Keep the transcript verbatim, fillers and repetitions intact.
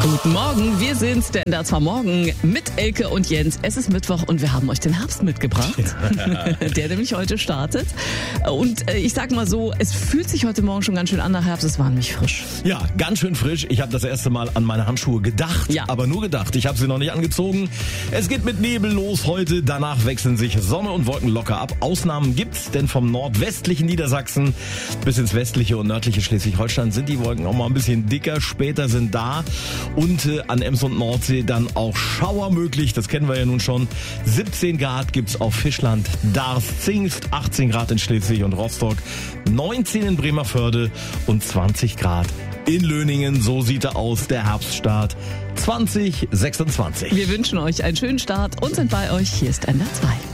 Guten Morgen, wir sind Standard zwar morgen mit Elke und Jens. Es ist Mittwoch und wir haben euch den Herbst mitgebracht, der nämlich heute startet. Und ich sag mal so, es fühlt sich heute Morgen schon ganz schön an nach Herbst, es war nämlich frisch. Ja, ganz schön frisch. Ich habe das erste Mal an meine Handschuhe gedacht, ja. aber nur gedacht. Ich habe sie noch nicht angezogen. Es geht mit Nebel los heute, danach wechseln sich Sonne und Wolken locker ab. Ausnahmen gibt's, denn vom nordwestlichen Niedersachsen bis ins westliche und nördliche Schleswig-Holstein sind die Wolken auch mal ein bisschen dicker. Später sind da und äh, an Ems und Nordsee dann auch Schauer möglich. Das kennen wir ja nun schon. siebzehn Grad gibt's auf Fischland, Darß, Zingst, achtzehn Grad in Schleswig und Rostock, neunzehn in Bremervörde und zwanzig Grad in Löningen. So sieht er aus, der Herbststart zwanzig sechsundzwanzig. Wir wünschen euch einen schönen Start und sind bei euch. Hier ist N D R zwei.